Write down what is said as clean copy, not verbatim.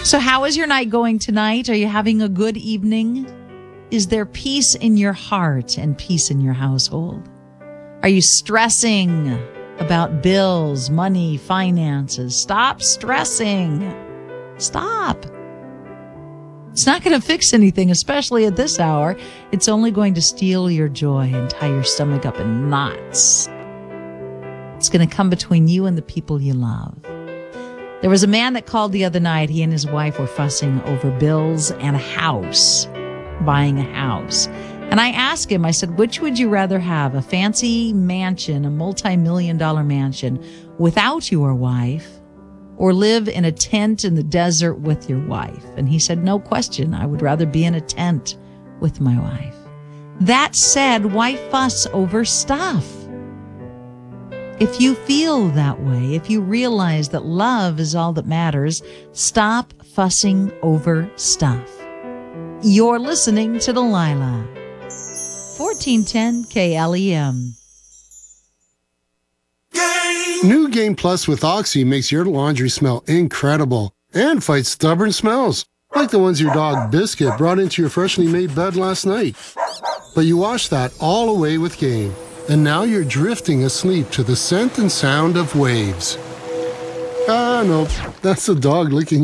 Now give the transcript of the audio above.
So how is your night going tonight? Are you having a good evening? Is there peace in your heart and peace in your household? Are you stressing about bills, money, finances? Stop stressing. Stop. It's not going to fix anything, especially at this hour. It's only going to steal your joy and tie your stomach up in knots. It's going to come between you and the people you love. There was a man that called the other night. He and his wife were fussing over bills and a house, buying a house. And I asked him, I said, which would you rather have, a fancy mansion, a multi-million-dollar mansion without your wife, or live in a tent in the desert with your wife? And he said, no question, I would rather be in a tent with my wife. That said, why fuss over stuff? If you feel that way, if you realize that love is all that matters, stop fussing over stuff. You're listening to Delilah. 1410 KLEM. New Game Plus with Oxy makes your laundry smell incredible and fights stubborn smells, like the ones your dog Biscuit brought into your freshly made bed last night. But you washed that all away with Game, and now you're drifting asleep to the scent and sound of waves. Ah, no, that's the dog licking